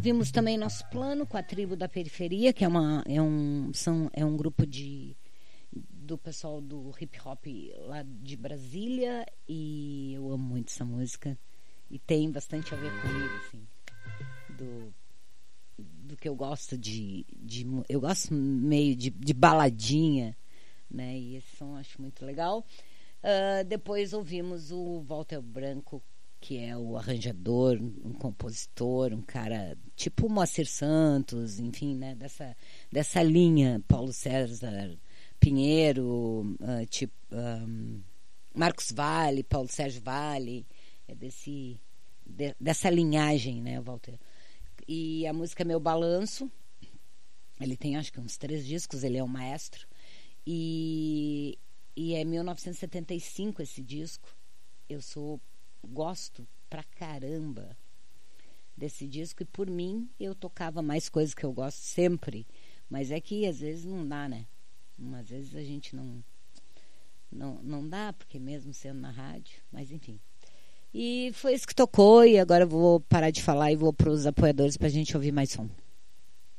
Ouvimos também Nosso Plano com a Tribo da Periferia, que é um grupo do pessoal do hip hop lá de Brasília, e eu amo muito essa música e tem bastante a ver comigo, assim, do que eu gosto eu gosto meio de baladinha, né? E esse som eu acho muito legal. Depois ouvimos o Walter Branco, que é o arranjador, um compositor, um cara tipo Moacir Santos, enfim, né? Dessa linha, Paulo César Pinheiro, Marcos Valle, Paulo Sérgio Valle, dessa linhagem, né, Walter? E a música é Meu Balanço. Ele tem, acho que uns 3 discos, ele é um maestro. E é 1975 esse disco. Gosto pra caramba desse disco, e por mim eu tocava mais coisas que eu gosto sempre, mas é que às vezes não dá, né? Às vezes a gente não dá, porque mesmo sendo na rádio, mas enfim. E foi isso que tocou, e agora eu vou parar de falar e vou pros apoiadores pra gente ouvir mais som.